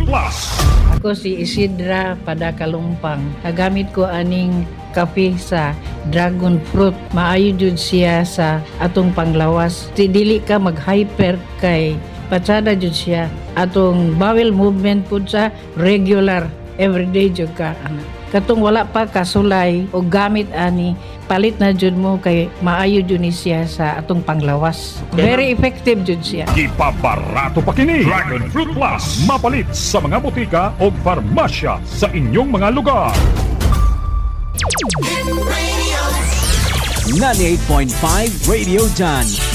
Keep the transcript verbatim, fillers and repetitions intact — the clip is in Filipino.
Plus. Ako si Isidra Padakalumpang. Nagamit ko aning kape sa dragon fruit. Maayo jud siya sa atong panglawas. Di dili ka mag-hyper kay patsada jud siya. Atong bowel movement pud sa regular everyday jud ka. Katong wala pa kasulay o gamit ani, palit na jud mo kay maayo jud ni siya sa atong panglawas. Very effective jud siya. Di pa barato pa kini. Dragon Fruit Plus. Mapalit sa mga botika o farmasya sa inyong mga lugar. ninety-eight point five Radio John.